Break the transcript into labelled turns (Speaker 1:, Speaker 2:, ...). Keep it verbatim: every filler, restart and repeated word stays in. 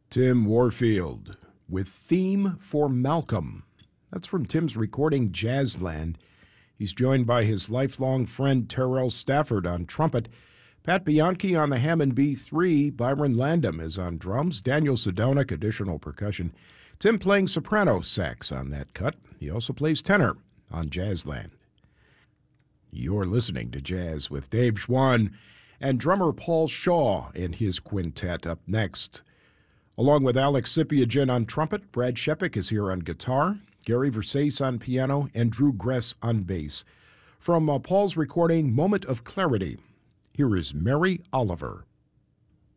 Speaker 1: Tim Warfield with Theme for Malcolm. That's from Tim's recording Jazzland. He's joined by his lifelong friend Terrell Stafford on trumpet, Pat Bianchi on the Hammond B three, Byron Landam is on drums, Daniel Sedonic, additional percussion, Tim playing soprano sax on that cut. He also plays tenor on Jazzland. You're listening to Jazz with Dave Schwann and drummer Paul Shaw in his quintet up next. Along with Alex Sipiagin on trumpet, Brad Shepik is here on guitar, Gary Versace on piano, and Drew Gress on bass. From uh, Paul's recording, Moment of Clarity, here is Mary Oliver.